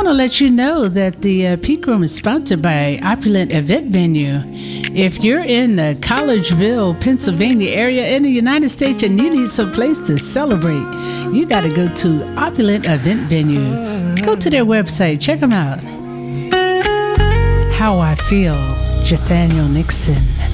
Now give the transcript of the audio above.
want to let you know that the Peak Room is sponsored by Opulent Event Venue. If you're in the Collegeville, Pennsylvania area in the United States and you need some place to celebrate, you got to go to Opulent Event Venue. Go to their website. Check them out. How I Feel, Nathaniel Nixon.